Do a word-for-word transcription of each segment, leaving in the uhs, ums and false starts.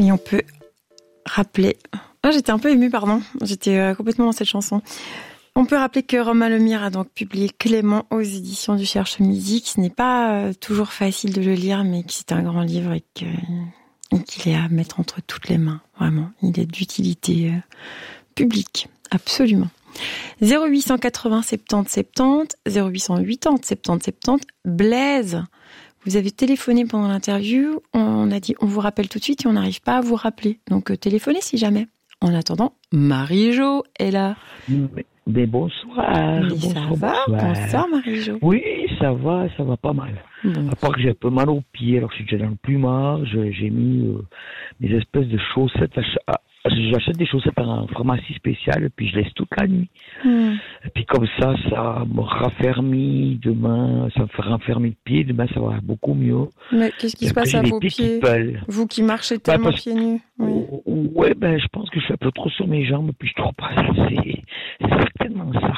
Et on peut rappeler... Oh, j'étais un peu émue, pardon. J'étais euh, complètement dans cette chanson. On peut rappeler que Romain Lemire a donc publié Clément aux éditions du Cherche Midi, que ce n'est pas euh, toujours facile de le lire, mais que c'est un grand livre et, que, et qu'il est à mettre entre toutes les mains. Vraiment, il est d'utilité euh, publique, absolument. zéro huit cent quatre-vingts soixante-dix soixante-dix, zéro huit cent quatre-vingts soixante-dix soixante-dix. Blaise, vous avez téléphoné pendant l'interview, on a dit on vous rappelle tout de suite et on n'arrive pas à vous rappeler. Donc euh, téléphonez si jamais. En attendant, Marie-Jo est là. Mais, mais bonsoir. Mais bonsoir, ça va, bonsoir. bonsoir Marie-Jo. Oui, ça va, ça va pas mal. Bon. À part que j'ai un peu mal aux pieds, alors je suis déjà dans le plumard, je, j'ai mis euh, des espèces de chaussettes. À, à, j'achète des chaussettes en pharmacie spéciale, puis je laisse toute la nuit. Hmm. Et puis comme ça, ça me raffermit demain, ça me fait raffermir le pied, demain ça va beaucoup mieux. Mais qu'est-ce qui Et se après, passe j'ai à les vos pieds pieds, qui pèlent. vous qui marchez Bah, tellement parce- pieds nus? Oui. Ouais, ben je pense que je suis un peu trop sur mes jambes, puis je trouve pas. C'est, c'est certainement ça.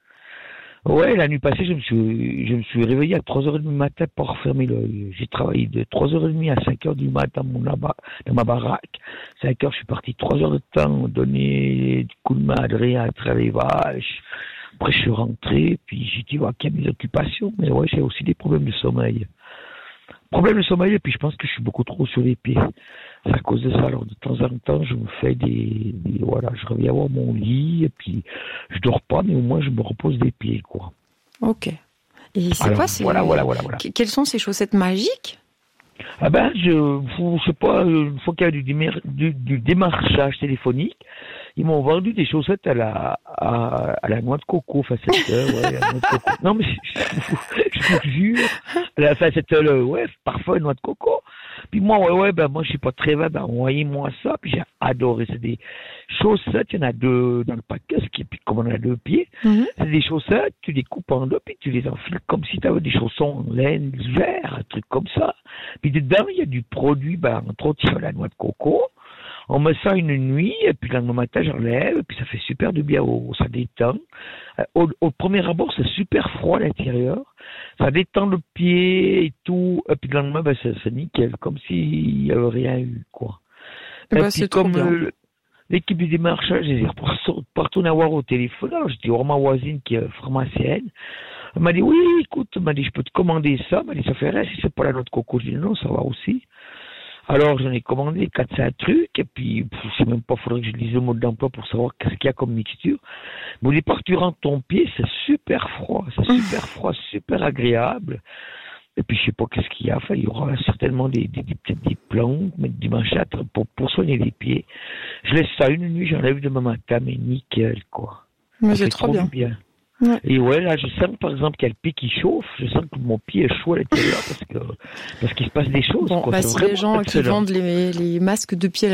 Ouais, la nuit passée, je me suis, je me suis réveillé à trois heures trente du matin pour refermer l'œil. J'ai travaillé de trois heures trente à cinq heures du matin dans, mon laba- dans ma baraque. cinq heures, je suis parti trois heures de temps, donner du coup de main à Adrien, à traire les vaches. Après, je suis rentré, puis j'ai dit, ouais, qu'il y a mes occupations. Mais ouais, j'ai aussi des problèmes de sommeil. Problème de sommeil, et puis je pense que je suis beaucoup trop sur les pieds. C'est à cause de ça. Alors, de temps en temps, je me fais des, des voilà, je reviens voir mon lit, et puis je dors pas, mais au moins je me repose des pieds, quoi. Ok. Et c'est Alors, quoi ces... voilà, voilà, voilà, voilà. Que- Quelles sont ces chaussettes magiques? Ah ben, je, faut- je sais pas, une fois qu'il y a du, démar- du, du démarchage téléphonique, ils m'ont vendu des chaussettes à la, à, à la noix de coco, enfin, cette, euh, ouais, la noix de coco. Non, mais je, je, je vous jure, la, enfin, cette, euh, ouais, parfois, noix de coco. Puis moi, ouais, ouais, ben, moi, je suis pas très vague, ben, envoyez-moi ça, puis j'ai adoré. C'est des chaussettes, il y en a deux dans le paquet, ce qui est, puis comme on a deux pieds, Mhm. c'est des chaussettes, tu les coupes en deux, puis tu les enfiles comme si tu avais des chaussons en laine vert, un truc comme ça. Puis dedans, il y a du produit, ben, entre autres, il y a la noix de coco. On met ça une nuit, et puis le lendemain matin, j'enlève, et puis ça fait super du bien, au, ça détend. Euh, Au, au premier abord, c'est super froid à l'intérieur. Ça détend le pied et tout, et puis le lendemain, ben, c'est, c'est nickel, comme s'il n'y avait rien eu, quoi. Eh Et ben, puis c'est trop comme bien. euh, l'équipe du démarchage, j'ai partout à voir au téléphone, alors j'étais voir ma voisine qui est pharmacienne. Elle m'a dit, oui, écoute, elle m'a dit, je peux te commander ça. Elle m'a dit, ça fait rien si c'est pas la noix de coco. Je dis, non, ça va aussi. Alors, j'en ai commandé quatre cinq trucs, et puis, pff, je sais même pas, faudrait que je lise le mode d'emploi pour savoir qu'est-ce qu'il y a comme mixture. Mais au départ, tu rentres ton pied, c'est super froid, c'est super froid, super agréable. Et puis, je sais pas qu'est-ce qu'il y a. Enfin, il y aura certainement des, des, des, peut-être des plantes, mettre du machin pour, pour soigner les pieds. Je laisse ça une nuit, j'enlève demain matin, mais nickel, quoi. Mais Ça c'est fait trop bien. du bien. Ouais. Et ouais, là, je sens par exemple qu'il y a le pied qui chauffe, je sens que mon pied est chaud à l'intérieur parce que, parce qu'il se passe des choses, Bon, quoi. bah, C'est si vraiment les gens qui excellent. vendent les, les masques de pied